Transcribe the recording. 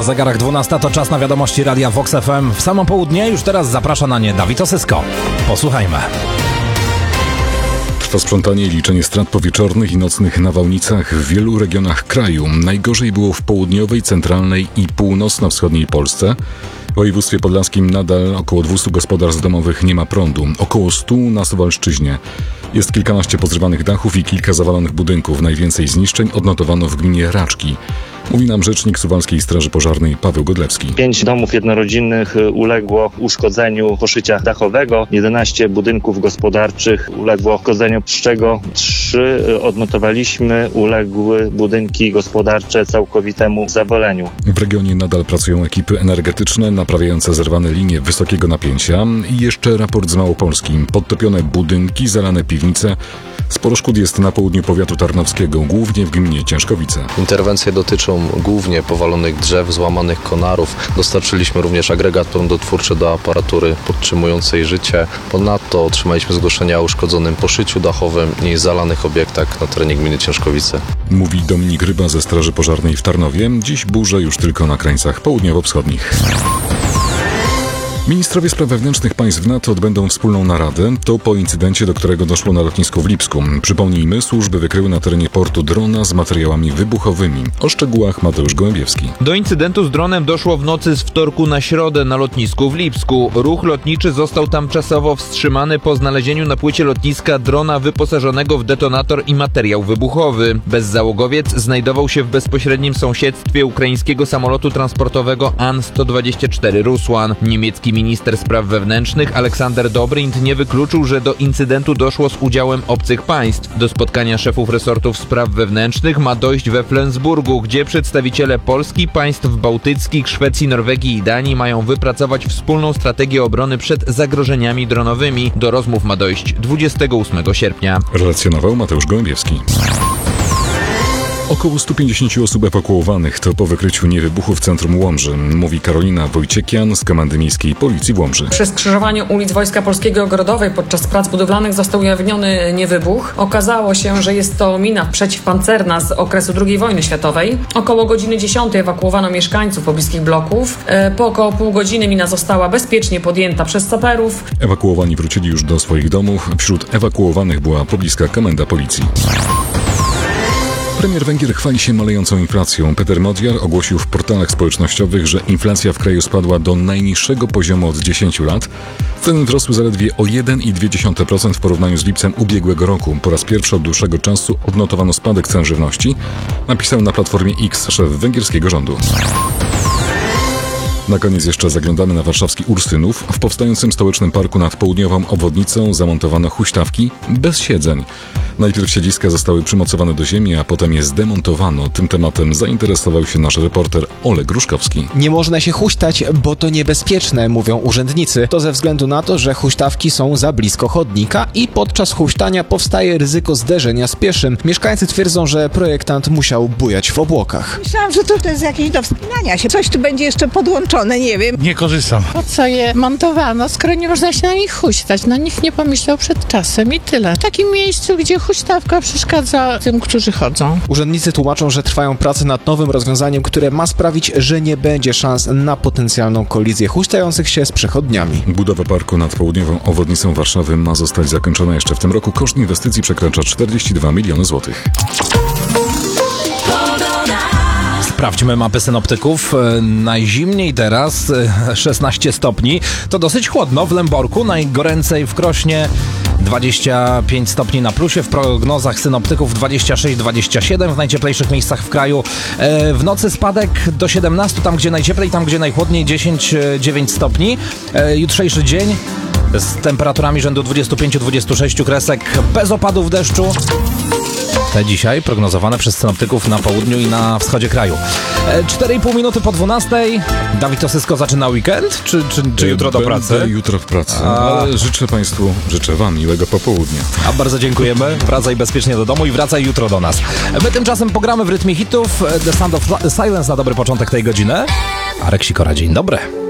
zegarach 12 to czas na wiadomości Radia Vox FM. W samo południe już teraz zaprasza na nie Dawid Osysko. Posłuchajmy. Trwa sprzątanie i liczenie strat po wieczornych i nocnych nawałnicach w wielu regionach kraju. Najgorzej było w południowej, centralnej i północno-wschodniej Polsce. W województwie podlaskim nadal około 200 gospodarstw domowych nie ma prądu. Około 100 na Suwalszczyźnie. Jest kilkanaście pozrywanych dachów i kilka zawalonych budynków. Najwięcej zniszczeń odnotowano w gminie Raczki. Mówi nam rzecznik Suwalskiej Straży Pożarnej Paweł Godlewski. 5 domów jednorodzinnych uległo uszkodzeniu poszycia dachowego, 11 budynków gospodarczych uległo uszkodzeniu, z czego 3 odnotowaliśmy uległy budynki gospodarcze całkowitemu zawaleniu. W regionie nadal pracują ekipy energetyczne naprawiające zerwane linie wysokiego napięcia i jeszcze raport z Małopolski. Podtopione budynki, zalane piwnice. Sporo szkód jest na południu powiatu tarnowskiego, głównie w gminie Ciężkowice. Interwencje dotyczą głównie powalonych drzew, złamanych konarów. Dostarczyliśmy również agregat prądotwórczy do aparatury podtrzymującej życie. Ponadto otrzymaliśmy zgłoszenia o uszkodzonym poszyciu dachowym i zalanych obiektach na terenie gminy Ciężkowice. Mówi Dominik Ryba ze Straży Pożarnej w Tarnowie. Dziś burze już tylko na krańcach południowo-wschodnich. Ministrowie spraw wewnętrznych państw NATO odbędą wspólną naradę. To po incydencie, do którego doszło na lotnisku w Lipsku. Przypomnijmy, służby wykryły na terenie portu drona z materiałami wybuchowymi. O szczegółach Mateusz Gołębiewski. Do incydentu z dronem doszło w nocy z wtorku na środę na lotnisku w Lipsku. Ruch lotniczy został tam czasowo wstrzymany po znalezieniu na płycie lotniska drona wyposażonego w detonator i materiał wybuchowy. Bezzałogowiec znajdował się w bezpośrednim sąsiedztwie ukraińskiego samolotu transportowego An-124 Rusłan. Niemiecki minister spraw wewnętrznych Aleksander Dobrindt nie wykluczył, że do incydentu doszło z udziałem obcych państw. Do spotkania szefów resortów spraw wewnętrznych ma dojść we Flensburgu, gdzie przedstawiciele Polski, państw bałtyckich, Szwecji, Norwegii i Danii mają wypracować wspólną strategię obrony przed zagrożeniami dronowymi. Do rozmów ma dojść 28 sierpnia. Relacjonował Mateusz Gołębiewski. Około 150 osób ewakuowanych to po wykryciu niewybuchu w centrum Łomży, mówi Karolina Wojciekian z Komendy Miejskiej Policji w Łomży. Przy skrzyżowaniu ulic Wojska Polskiego Ogrodowej podczas prac budowlanych został ujawniony niewybuch. Okazało się, że jest to mina przeciwpancerna z okresu II wojny światowej. Około godziny 10 ewakuowano mieszkańców pobliskich bloków. Po około pół godziny mina została bezpiecznie podjęta przez saperów. Ewakuowani wrócili już do swoich domów. Wśród ewakuowanych była pobliska komenda policji. Premier Węgier chwali się malejącą inflacją. Peter Modjar ogłosił w portalach społecznościowych, że inflacja w kraju spadła do najniższego poziomu od 10 lat. Ceny wzrosły zaledwie o 1,2% w porównaniu z lipcem ubiegłego roku. Po raz pierwszy od dłuższego czasu odnotowano spadek cen żywności, napisał na Platformie X szef węgierskiego rządu. Na koniec jeszcze zaglądamy na warszawski Ursynów. W powstającym stołecznym parku nad południową obwodnicą zamontowano huśtawki bez siedzeń. Najpierw siedziska zostały przymocowane do ziemi, a potem je zdemontowano. Tym tematem zainteresował się nasz reporter Oleg Gruszkowski. Nie można się huśtać, bo to niebezpieczne, mówią urzędnicy. To ze względu na to, że huśtawki są za blisko chodnika i podczas huśtania powstaje ryzyko zderzenia z pieszym. Mieszkańcy twierdzą, że projektant musiał bujać w obłokach. Myślałam, że to jest jakieś do wspinania się. Coś tu będzie jeszcze podłączone, nie wiem. Nie korzystam. Po co je montowano, skoro nie można się na nich huśtać? No nikt nie pomyślał przed czasem i tyle. W takim miejscu, gdzie huśtawka przeszkadza tym, którzy chodzą. Urzędnicy tłumaczą, że trwają prace nad nowym rozwiązaniem, które ma sprawić, że nie będzie szans na potencjalną kolizję huśtających się z przechodniami. Budowa parku nad południową obwodnicą Warszawy ma zostać zakończona jeszcze w tym roku. Koszt inwestycji przekracza 42 miliony złotych. Sprawdźmy mapy synoptyków. Najzimniej teraz 16 stopni. To dosyć chłodno w Lęborku, najgoręcej w Krośnie 25 stopni na plusie, w prognozach synoptyków 26-27 w najcieplejszych miejscach w kraju. W nocy spadek do 17, tam gdzie najcieplej, tam gdzie najchłodniej 10-9 stopni. Jutrzejszy dzień z temperaturami rzędu 25-26 kresek, bez opadów deszczu. Te dzisiaj prognozowane przez synoptyków na południu i na wschodzie kraju. 4,5 minuty po 12. Dawid Osysko zaczyna weekend? Czy jutro do pracy? Jutro w pracy. Ale życzę wam miłego popołudnia. A bardzo dziękujemy. Wracaj bezpiecznie do domu i wracaj jutro do nas. My tymczasem pogramy w rytmie hitów The Sound of Silence na dobry początek tej godziny. Arek Sikora, dzień dobry.